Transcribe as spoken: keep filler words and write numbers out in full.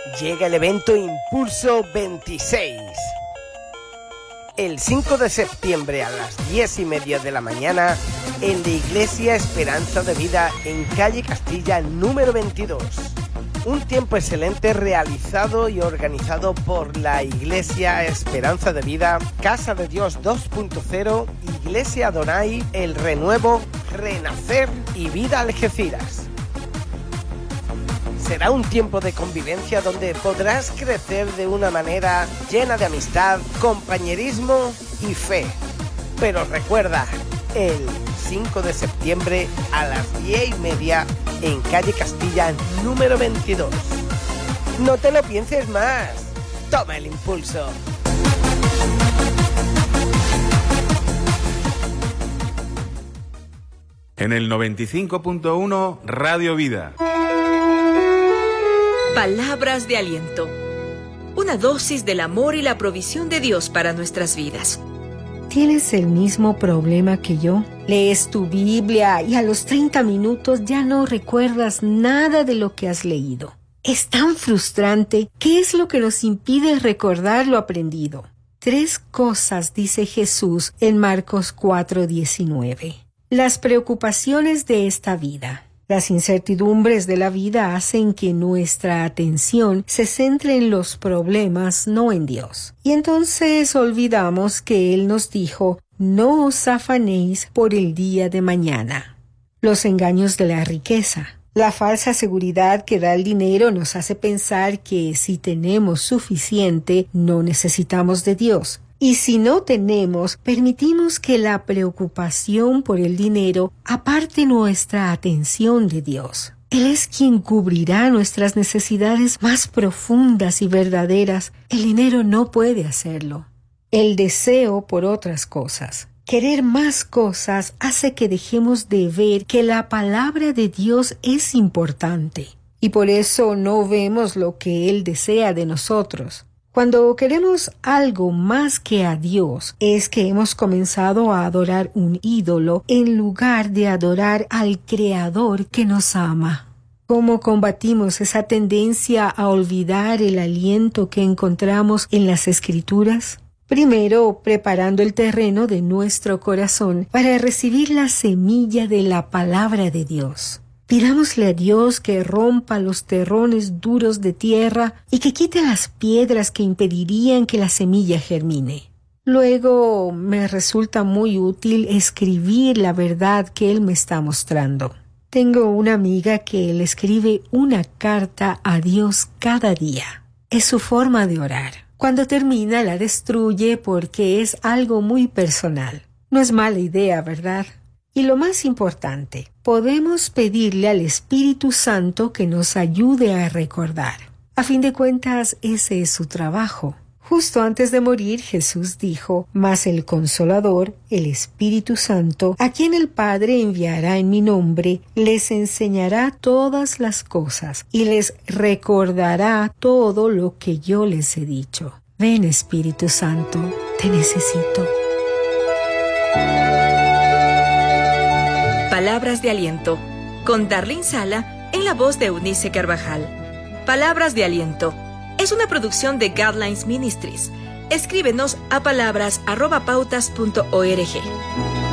llega el evento Impulso veintiséis. El cinco de septiembre a las diez y media de la mañana en la Iglesia Esperanza de Vida en calle Castilla número veintidós. Un tiempo excelente realizado y organizado por la Iglesia Esperanza de Vida, Casa de Dios dos punto cero, Iglesia Adonai, El Renuevo, Renacer y Vida Algeciras. Será un tiempo de convivencia donde podrás crecer de una manera llena de amistad, compañerismo y fe. Pero recuerda, el cinco de septiembre a las diez y media en calle Castilla número veintidós. No te lo pienses más. Toma el impulso. En el noventa y cinco punto uno Radio Vida. Palabras de aliento. Una dosis del amor y la provisión de Dios para nuestras vidas. ¿Tienes el mismo problema que yo? Lees tu Biblia y a los treinta minutos ya no recuerdas nada de lo que has leído. Es tan frustrante. ¿Qué es lo que nos impide recordar lo aprendido? Tres cosas dice Jesús en Marcos cuatro diecinueve. Las preocupaciones de esta vida. Las incertidumbres de la vida hacen que nuestra atención se centre en los problemas, no en Dios. Y entonces olvidamos que Él nos dijo, no os afanéis por el día de mañana. Los engaños de la riqueza. La falsa seguridad que da el dinero nos hace pensar que si tenemos suficiente, no necesitamos de Dios. Y si no tenemos, permitimos que la preocupación por el dinero aparte nuestra atención de Dios. Él es quien cubrirá nuestras necesidades más profundas y verdaderas. El dinero no puede hacerlo. El deseo por otras cosas. Querer más cosas hace que dejemos de ver que la palabra de Dios es importante. Y por eso no vemos lo que Él desea de nosotros. Cuando queremos algo más que a Dios, es que hemos comenzado a adorar un ídolo en lugar de adorar al Creador que nos ama. ¿Cómo combatimos esa tendencia a olvidar el aliento que encontramos en las Escrituras? Primero, preparando el terreno de nuestro corazón para recibir la semilla de la palabra de Dios. Pidámosle a Dios que rompa los terrones duros de tierra y que quite las piedras que impedirían que la semilla germine. Luego me resulta muy útil escribir la verdad que Él me está mostrando. Tengo una amiga que le escribe una carta a Dios cada día. Es su forma de orar. Cuando termina la destruye porque es algo muy personal. No es mala idea, ¿verdad? Y lo más importante, podemos pedirle al Espíritu Santo que nos ayude a recordar. A fin de cuentas, ese es su trabajo. Justo antes de morir, Jesús dijo, mas el Consolador, el Espíritu Santo, a quien el Padre enviará en mi nombre, les enseñará todas las cosas y les recordará todo lo que yo les he dicho. Ven, Espíritu Santo, te necesito. Palabras de aliento, con Darlene Sala en la voz de Eunice Carvajal. Palabras de aliento es una producción de Guidelines Ministries. Escríbenos a palabras arroba pautas punto org.